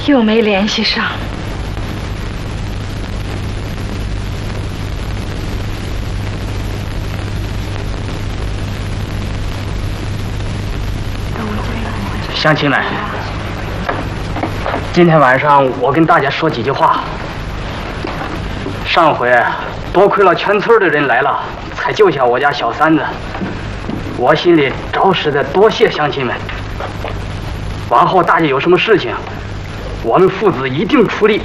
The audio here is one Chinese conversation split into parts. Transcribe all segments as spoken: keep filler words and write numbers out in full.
又没联系上。 乡亲们，今天晚上我跟大家说几句话。上回多亏了全村的人来了，才救下我家小三子，我心里着实的多谢乡亲们。往后大家有什么事情，我们父子一定出力。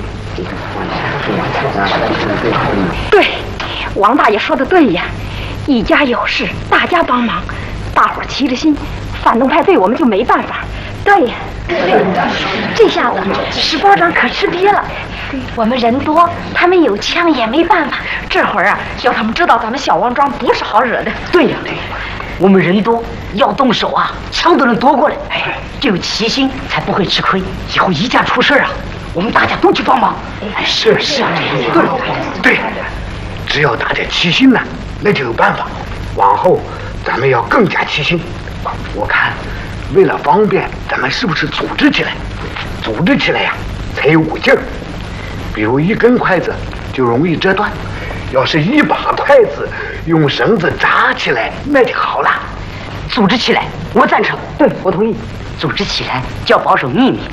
对，王大爷说的对呀，一家有事大家帮忙，大伙儿齐着心，反动派对我们就没办法。对呀，这下子石包长可吃瘪了。我们人多，他们有枪也没办法。这会儿啊，要他们知道咱们小王庄不是好惹的。 对呀，对呀，我们人多，要动手啊，枪都能夺过来。哎，只有齐心才不会吃亏。以后一家出事啊，我们大家都去帮忙。哎，是是啊， 对对，只要大家齐心呢，那就有办法。往后咱们要更加齐心。我看，为了方便，咱们是不是组织起来？组织起来呀，才有股劲儿。比如一根筷子就容易折断，要是一把筷子用绳子扎起来，那就好了。 组织起来，我赞成。对，我同意。组织起来就要保守秘密。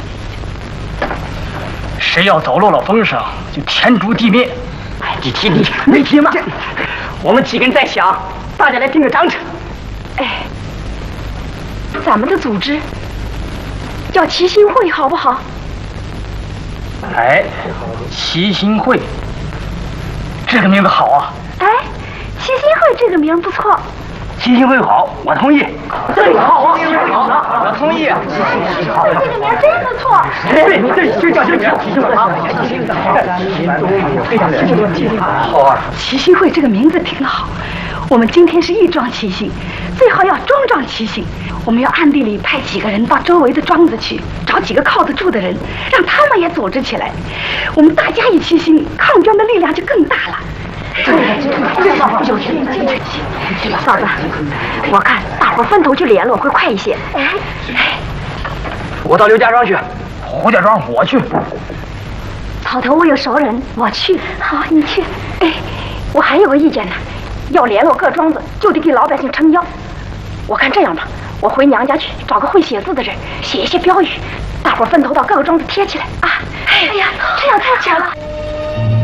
谁要走漏了风声，就天诛地灭。 哎，你提你没提吗？我们几个人在想，大家来定个章程。 哎，咱们的组织叫齐心会，好不好？ 哎，齐心会，这个名字好啊！ 哎，齐心会这个名不错。 齐心会好，我同意。 对，好啊， 好，我同意。 这个名真不错。 对，对，就叫这名齐心会啊！ 好啊， 齐心会这个名字挺好。我们今天是义庄齐心，最好要庄庄齐心。我们要暗地里派几个人到周围的庄子去，找几个靠得住的人，让他们也组织起来。我们大家一齐心，抗争的力量就更大了。对，这好，有钱有嫂子，我看大伙分头去联络会快一些。哎， 我到刘家庄去，胡家庄我去。 草头我有熟人，我去。好，你去。哎，我还有个意见呢，要联络各庄子，就得给老百姓撑腰。我看这样吧。我回娘家去找个会写字的人，写一些标语，大伙分头到各个庄子贴起来啊！哎呀，这样太巧了。